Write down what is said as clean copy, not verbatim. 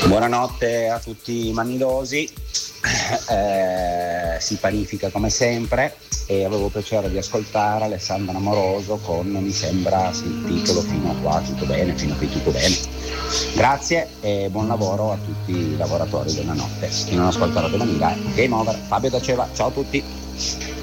Buonanotte a tutti i manidosi, si panifica come sempre e avevo piacere di ascoltare Alessandro Amoroso con mi sembra il titolo fino a qua tutto bene, fino a qui tutto bene. Grazie e buon lavoro a tutti i lavoratori, buonanotte. Chi non ascolta Radio Maninga, Game Over, Fabio Taceva, ciao a tutti.